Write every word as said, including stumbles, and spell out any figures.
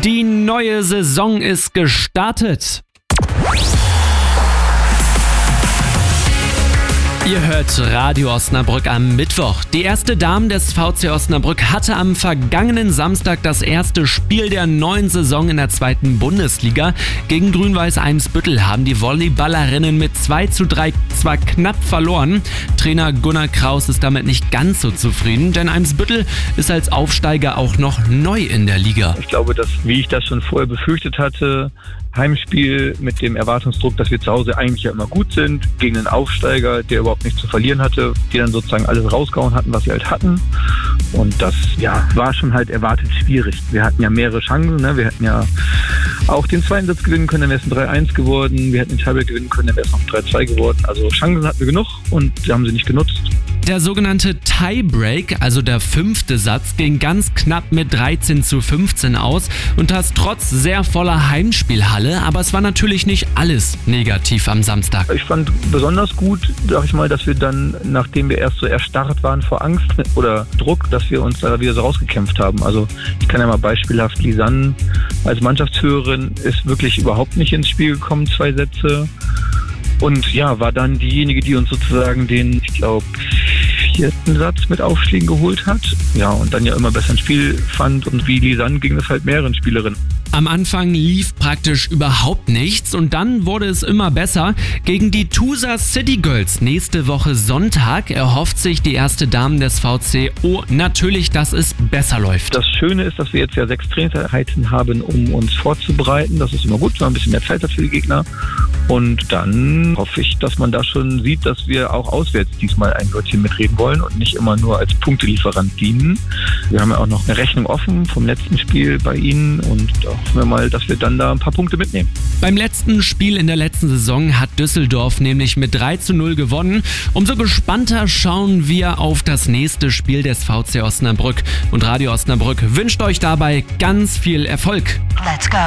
Die neue Saison ist gestartet. Ihr hört Radio Osnabrück am Mittwoch. Die erste Dame des V C Osnabrück hatte am vergangenen Samstag das erste Spiel der neuen Saison in der zweiten Bundesliga. Gegen Grün-Weiß Eimsbüttel haben die Volleyballerinnen mit zwei zu drei zwar knapp verloren. Trainer Gunnar Kraus ist damit nicht ganz so zufrieden, denn Eimsbüttel ist als Aufsteiger auch noch neu in der Liga. Ich glaube, dass, wie ich das schon vorher befürchtet hatte, Heimspiel mit dem Erwartungsdruck, dass wir zu Hause eigentlich ja immer gut sind, gegen einen Aufsteiger, der überhaupt nichts zu verlieren hatte, die dann sozusagen alles rausgehauen hatten, was sie halt hatten. Und das ja, war schon halt erwartet schwierig. Wir hatten ja mehrere Chancen, ne? Wir hätten ja auch den zweiten Satz gewinnen können, dann wäre es ein drei eins geworden. Wir hätten den Tiebreak gewinnen können, dann wäre es noch drei zwei geworden. Also Chancen hatten wir genug und wir haben sie nicht genutzt. Der sogenannte Tiebreak, also der fünfte Satz, ging ganz knapp mit dreizehn zu fünfzehn aus und das trotz sehr voller Heimspielhalle. Aber es war natürlich nicht alles negativ am Samstag. Ich fand besonders gut, sag ich mal, dass wir dann, nachdem wir erst so erstarrt waren vor Angst oder Druck, dass wir uns da wieder so rausgekämpft haben. Also ich kann ja mal beispielhaft, Lisanne als Mannschaftsführerin ist wirklich überhaupt nicht ins Spiel gekommen, zwei Sätze. Und ja, war dann diejenige, die uns sozusagen den, ich glaube, vierten Satz mit Aufschlägen geholt hat. Ja, und dann ja immer besser ein Spiel fand. Und wie Lisanne ging es halt mehreren Spielerinnen. Am Anfang lief praktisch überhaupt nichts und dann wurde es immer besser. Gegen die Tusa City Girls nächste Woche Sonntag erhofft sich die erste Dame des V C O natürlich, dass es besser läuft. Das Schöne ist, dass wir jetzt ja sechs Trainingseinheiten haben, um uns vorzubereiten. Das ist immer gut, wenn man ein bisschen mehr Zeit hat für die Gegner. Und dann hoffe ich, dass man da schon sieht, dass wir auch auswärts diesmal ein Wörtchen mitreden wollen und nicht immer nur als Punktelieferant dienen. Wir haben ja auch noch eine Rechnung offen vom letzten Spiel bei Ihnen und hoffen wir mal, dass wir dann da ein paar Punkte mitnehmen. Beim letzten Spiel in der letzten Saison hat Düsseldorf nämlich mit drei zu null gewonnen. Umso gespannter schauen wir auf das nächste Spiel des V C Osnabrück. Und Radio Osnabrück wünscht euch dabei ganz viel Erfolg. Let's go.